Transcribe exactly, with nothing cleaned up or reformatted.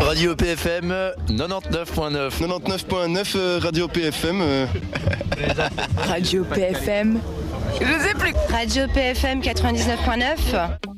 Radio P F M quatre-vingt-dix-neuf point neuf. quatre-vingt-dix-neuf point neuf euh, Radio P F M. euh. Radio P F M. Je sais plus. Radio P F M quatre-vingt-dix-neuf point neuf.